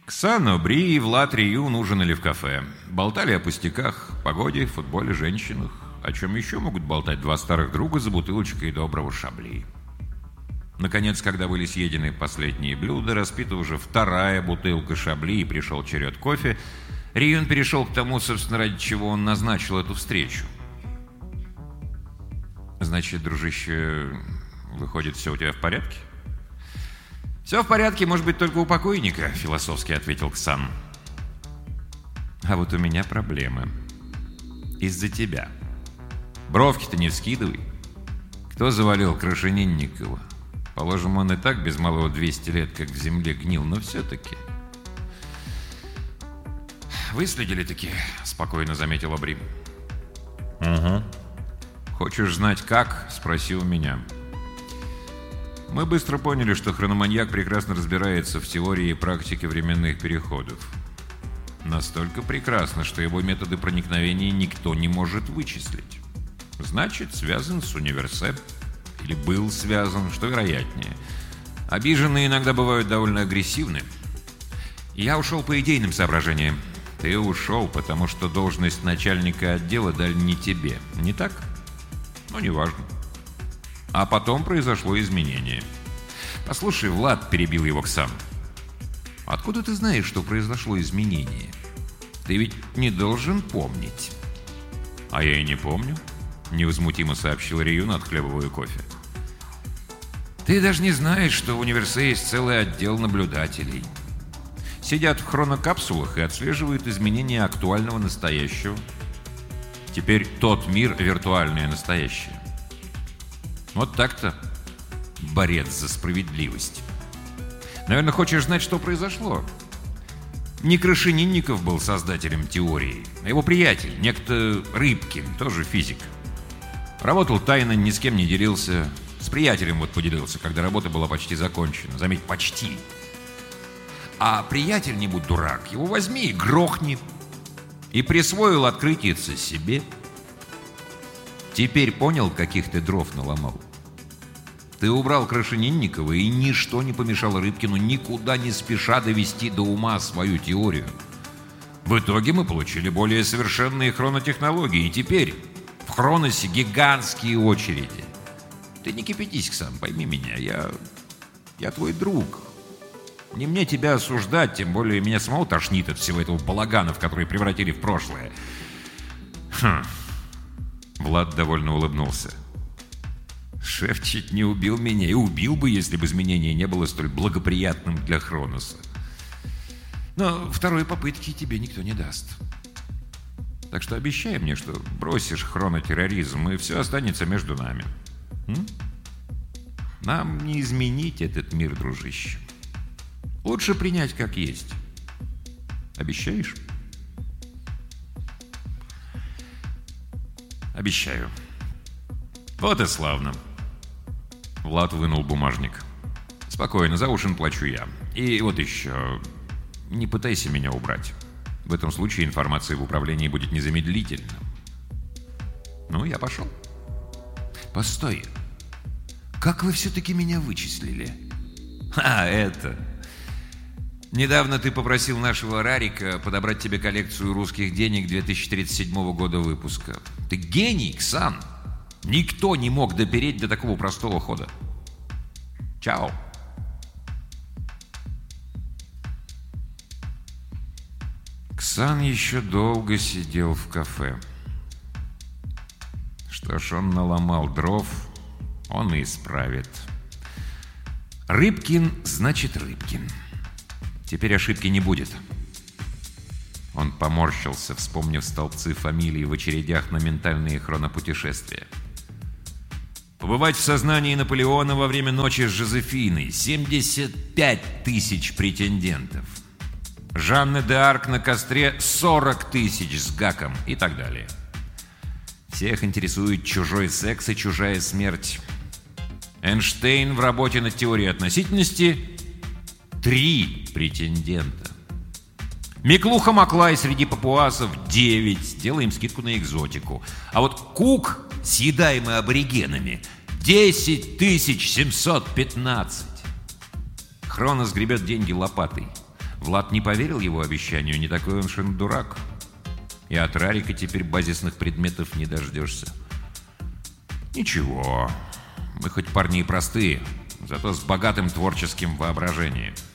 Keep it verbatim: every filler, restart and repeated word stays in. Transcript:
Ксан, Бри и Влад Риюн ужинали в кафе. Болтали о пустяках, погоде, футболе, женщинах. О чем еще могут болтать два старых друга за бутылочкой доброго шабли? Наконец, когда были съедены последние блюда, распита уже вторая бутылка шабли и пришел черед кофе, Риюн перешел к тому, собственно, ради чего он назначил эту встречу. «Значит, дружище, выходит, все у тебя в порядке?» «Все в порядке, может быть, только у покойника», — философски ответил Ксан. «А вот у меня проблемы. Из-за тебя. Бровки-то не вскидывай. Кто завалил Крашенинникова? Положим, он и так без малого двести лет, как в земле гнил, но все-таки...» «Выследили-таки», — спокойно заметила Бри. «Угу. Хочешь знать, как?» — спроси у меня. Мы быстро поняли, что хрономаньяк прекрасно разбирается в теории и практике временных переходов. Настолько прекрасно, что его методы проникновения никто не может вычислить. Значит, связан с универсе. Или был связан, что вероятнее. Обиженные иногда бывают довольно агрессивны. Я ушел по идейным соображениям. Ты ушел, потому что должность начальника отдела дали не тебе. Не так? Ну, неважно. А потом произошло изменение. «Послушай, Влад», — перебил его Ксан, — «откуда ты знаешь, что произошло изменение? Ты ведь не должен помнить». «А я и не помню», — невозмутимо сообщил Риюн, отхлебывая кофе. «Ты даже не знаешь, что в универсе есть целый отдел наблюдателей. Сидят в хронокапсулах и отслеживают изменения актуального настоящего. Теперь тот мир — виртуальное настоящее. Вот так-то, борец за справедливость. Наверное, хочешь знать, что произошло? Не Крашенинников был создателем теории, а его приятель, некто Рыбкин, тоже физик. Работал тайно, ни с кем не делился. С приятелем вот поделился, когда работа была почти закончена. Заметь, почти. А приятель, не будь дурак, его возьми и грохни. И присвоил открытие себе. Теперь понял, каких ты дров наломал? Ты убрал Крашенинникова, и ничто не помешало Рыбкину никуда не спеша довести до ума свою теорию. В итоге мы получили более совершенные хронотехнологии, и теперь в Хроносе гигантские очереди. Ты не кипятись, Ксан, пойми меня, я... я твой друг. Не мне тебя осуждать, тем более меня самого тошнит от всего этого балагана, в который превратили в прошлое. Хм... Влад довольно улыбнулся. Шеф чуть не убил меня, и убил бы, если бы изменение не было столь благоприятным для Хроноса. Но второй попытки тебе никто не даст. Так что обещай мне, что бросишь хронотерроризм, и все останется между нами. М? Нам не изменить этот мир, дружище. Лучше принять как есть. Обещаешь? Обещаю. Вот и славно. Влад вынул бумажник. Спокойно, за ужин плачу я. И вот еще. Не пытайся меня убрать. В этом случае информация в управлении будет незамедлительна. Ну, я пошел. Постой. Как вы все-таки меня вычислили? А, это... Недавно ты попросил нашего Рарика подобрать тебе коллекцию русских денег две тысячи тридцать седьмого года выпуска. Ты гений, Ксан! Никто не мог допереть до такого простого хода. Чао! Ксан еще долго сидел в кафе. Что ж, он наломал дров, он и исправит. Рыбкин значит Рыбкин. Теперь ошибки не будет. Он поморщился, вспомнив столбцы фамилий в очередях на ментальные хронопутешествия. Побывать в сознании Наполеона во время ночи с Жозефиной. семьдесят пять тысяч претендентов. Жанны д'Арк на костре сорок тысяч с гаком и так далее. Всех интересует чужой секс и чужая смерть. Эйнштейн в работе над теорией относительности – три претендента. Миклуха Маклай среди папуасов – девять. Делаем скидку на экзотику. А вот Кук, съедаемый аборигенами – десять тысяч семьсот пятнадцать. Хронос гребет деньги лопатой. Влад не поверил его обещанию, не такой он шин дурак. И от Рарика теперь базисных предметов не дождешься. Ничего, мы хоть парни и простые, зато с богатым творческим воображением.